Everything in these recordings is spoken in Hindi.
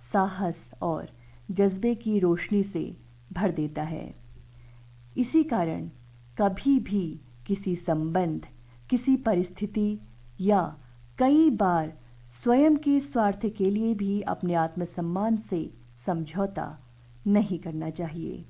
साहस और जज्बे की रोशनी से भर देता है। इसी कारण कभी भी किसी संबंध, किसी परिस्थिति या कई बार स्वयं के स्वार्थ के लिए भी अपने आत्मसम्मान से समझौता नहीं करना चाहिए।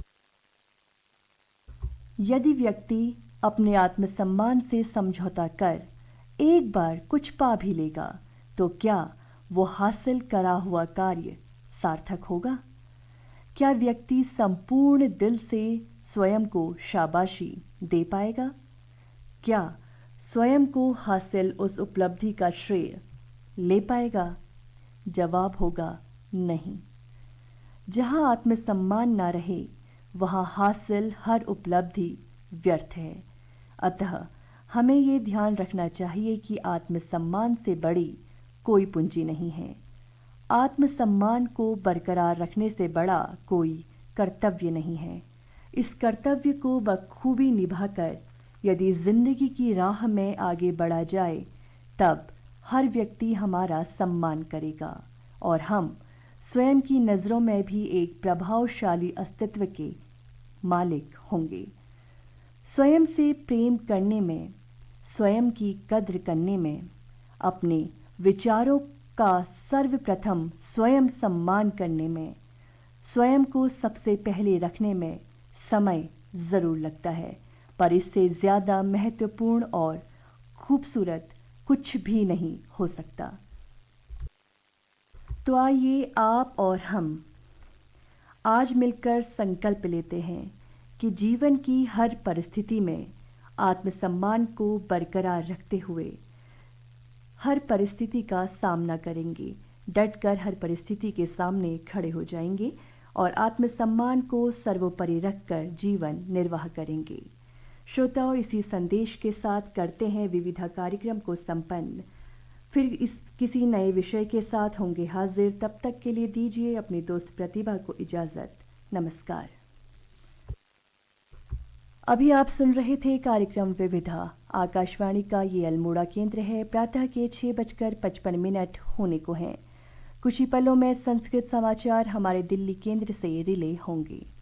यदि व्यक्ति अपने आत्मसम्मान से समझौता कर एक बार कुछ पा भी लेगा, तो क्या वो हासिल करा हुआ कार्य सार्थक होगा? क्या व्यक्ति संपूर्ण दिल से स्वयं को शाबाशी दे पाएगा? क्या स्वयं को हासिल उस उपलब्धि का श्रेय ले पाएगा? जवाब होगा नहीं। जहां आत्मसम्मान न रहे, वहां हासिल हर उपलब्धि व्यर्थ है। अतः हमें ये ध्यान रखना चाहिए कि आत्मसम्मान से बड़ी कोई पूंजी नहीं है। आत्मसम्मान को बरकरार रखने से बड़ा कोई कर्तव्य नहीं है। इस कर्तव्य को बखूबी निभाकर यदि जिंदगी की राह में आगे बढ़ा जाए, तब हर व्यक्ति हमारा सम्मान करेगा और हम स्वयं की नज़रों में भी एक प्रभावशाली अस्तित्व के मालिक होंगे। स्वयं से प्रेम करने में, स्वयं की कद्र करने में, अपने विचारों का सर्वप्रथम स्वयं सम्मान करने में, स्वयं को सबसे पहले रखने में समय ज़रूर लगता है, पर इससे ज़्यादा महत्वपूर्ण और खूबसूरत कुछ भी नहीं हो सकता। तो आइए आप और हम आज मिलकर संकल्प लेते हैं कि जीवन की हर परिस्थिति में आत्मसम्मान को बरकरार रखते हुए हर परिस्थिति का सामना करेंगे, डटकर हर परिस्थिति के सामने खड़े हो जाएंगे और आत्मसम्मान को सर्वोपरि रखकर जीवन निर्वाह करेंगे। श्रोताओं, इसी संदेश के साथ करते हैं विविधा कार्यक्रम को संपन्न। फिर किसी नए विषय के साथ होंगे हाजिर। तब तक के लिए दीजिए अपनी दोस्त प्रतिभा को इजाज़त। नमस्कार। अभी आप सुन रहे थे कार्यक्रम विविधा। आकाशवाणी का ये अल्मोड़ा केंद्र है। प्रातः के 6:55 होने को हैं। कुछ ही पलों में संस्कृत समाचार हमारे दिल्ली केंद्र से रिले होंगे।